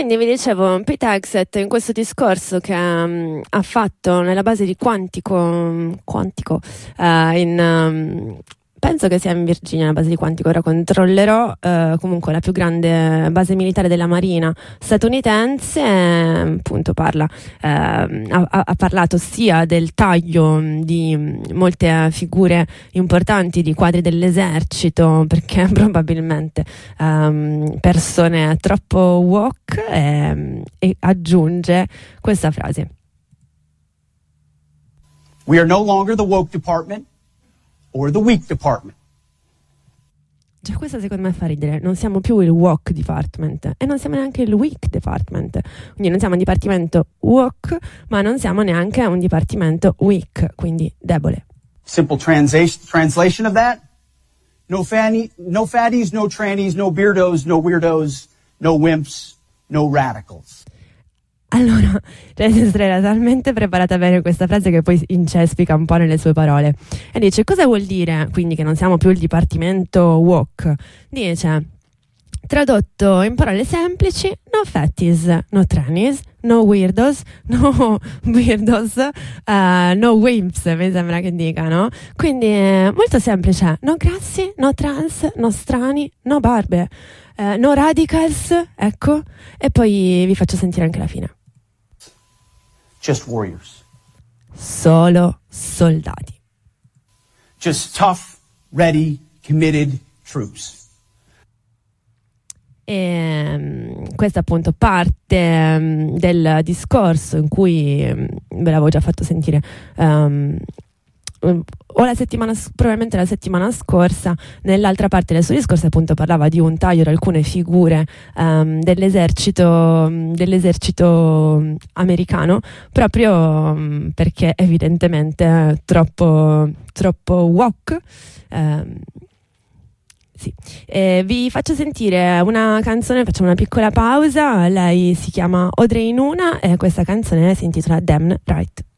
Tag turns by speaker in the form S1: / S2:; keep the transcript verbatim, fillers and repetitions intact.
S1: quindi vi dicevo, Pete Hegseth in questo discorso che um, ha fatto nella base di Quantico, Quantico uh, in... Um, penso che sia in Virginia la base di Quantico, ora controllerò, eh, comunque la più grande base militare della Marina statunitense, eh, appunto parla, eh, ha, ha parlato sia del taglio di molte figure importanti di quadri dell'esercito, perché probabilmente um, persone troppo woke, e, e aggiunge questa frase:
S2: We are no longer the woke department or the weak department.
S1: Cioè, questa secondo me fa ridere. Non siamo più il woke department e non siamo neanche il weak department. Quindi non siamo un dipartimento woke, ma non siamo neanche un dipartimento weak, quindi debole.
S2: Simple translation translation of that: no fanny, no fatties, no trannies, no beardos, no weirdos, no wimps, no radicals.
S1: Allora, cioè, era talmente preparata bene questa frase che poi incespica un po' nelle sue parole. E dice: cosa vuol dire quindi che non siamo più il dipartimento woke? Dice, tradotto in parole semplici: no fatties, no trannies, no weirdos, no weirdos, uh, no wimps, mi sembra che dica, no? Quindi è molto semplice: no grassi, no trans, no strani, no barbe, uh, no radicals, ecco. E poi vi faccio sentire anche la fine.
S2: Just warriors.
S1: Solo soldati.
S2: Just tough, ready, committed troops.
S1: E um, questa appunto parte um, del discorso in cui um, ve l'avevo già fatto sentire um, o la settimana, probabilmente la settimana scorsa. Nell'altra parte del suo discorso appunto parlava di un taglio di alcune figure um, dell'esercito dell'esercito americano, proprio um, perché evidentemente è troppo troppo woke. um, Sì. Eh, vi faccio sentire una canzone, facciamo una piccola pausa. Lei si chiama Audrey Nuna e questa canzone si intitola Damn Right.